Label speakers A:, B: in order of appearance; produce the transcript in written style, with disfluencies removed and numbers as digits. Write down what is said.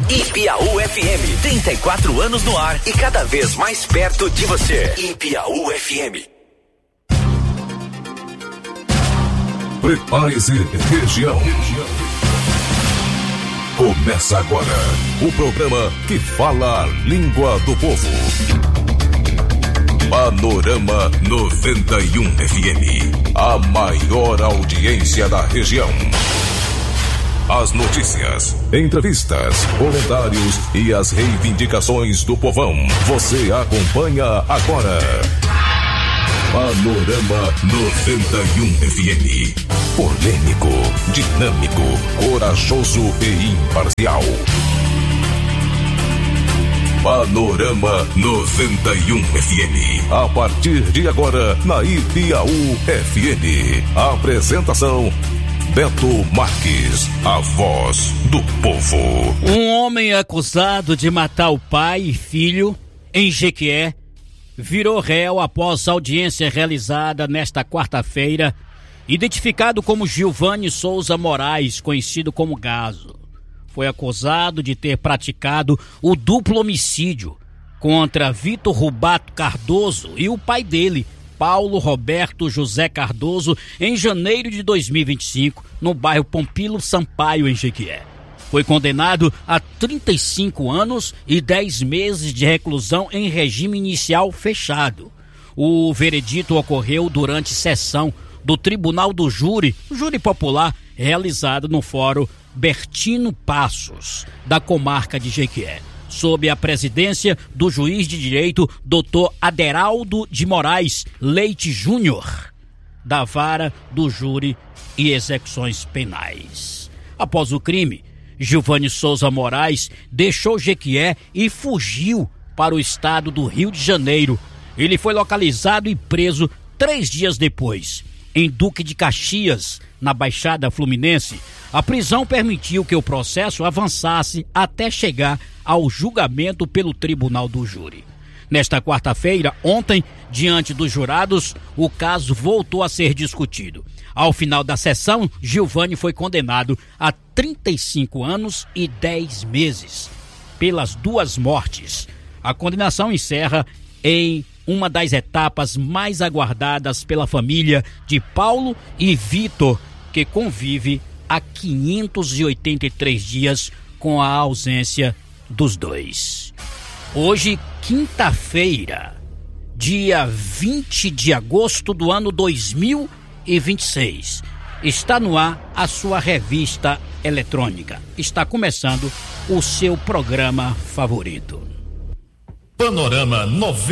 A: Ipiaú FM, 34 anos no ar e cada vez mais perto de você. Ipiaú FM.
B: Prepare-se, região. Começa agora o programa que fala a língua do povo. Panorama 91 FM, a maior audiência da região. As notícias, entrevistas, comentários e as reivindicações do povão. Você acompanha agora. Panorama 91 FM. Polêmico, dinâmico, corajoso e imparcial. Panorama 91 FM. A partir de agora, na Ipiaú FM. Apresentação: Beto Marques, a voz do povo.
C: Um homem acusado de matar o pai e filho em Jequié virou réu após audiência realizada nesta quarta-feira, identificado como Gilvani Souza Moraes, conhecido como Gazo. Foi acusado de ter praticado o duplo homicídio contra Vitor Rubato Cardoso e o pai dele, Paulo Roberto José Cardoso, em janeiro de 2025, no bairro Pompilo Sampaio, em Jequié. Foi condenado a 35 anos e 10 meses de reclusão em regime inicial fechado. O veredito ocorreu durante sessão do Tribunal do Júri Popular, realizado no Fórum Bertino Passos, da comarca de Jequié, sob a presidência do juiz de direito Dr. Aderaldo de Moraes Leite Júnior, da Vara do Júri e Execuções Penais. Após o crime, Gilvani Souza Moraes deixou Jequié e fugiu para o estado do Rio de Janeiro. Ele foi localizado e preso 3 dias depois, em Duque de Caxias, na Baixada Fluminense. A prisão permitiu que o processo avançasse até chegar ao julgamento pelo Tribunal do Júri. Nesta quarta-feira, ontem, diante dos jurados, o caso voltou a ser discutido. Ao final da sessão, Gilvani foi condenado a 35 anos e 10 meses pelas 2 mortes. A condenação encerra em uma das etapas mais aguardadas pela família de Paulo e Vitor, que convive há 583 dias com a ausência dos dois. Hoje, quinta-feira, dia 20 de agosto do ano 2026, está no ar a sua revista eletrônica. Está começando o seu programa favorito.
B: Panorama 90.